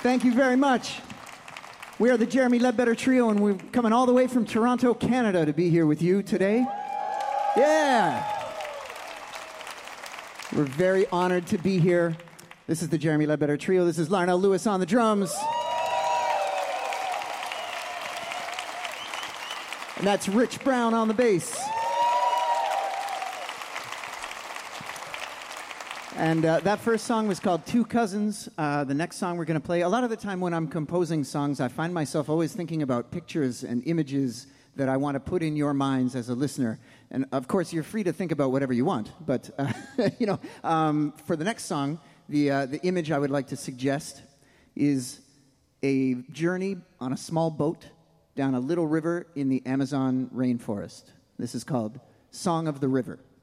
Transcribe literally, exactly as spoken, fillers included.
Thank you very much. We are the Jeremy Ledbetter Trio, and we're coming all the way from Toronto, Canada, to be here with you today. Yeah! We're very honored to be here. This is the Jeremy Ledbetter Trio. This is Larnell Lewis on the drums. And that's Rich Brown on the bass. And uh, that first song was called Two Cousins. Uh, the next song we're going to play, a lot of the time when I'm composing songs, I find myself always thinking about pictures and images that I want to put in your minds as a listener. And of course, you're free to think about whatever you want. But, uh, you know, um, for the next song, the, uh, the image I would like to suggest is a journey on a small boat down a little river in the Amazon rainforest. This is called Song of the River.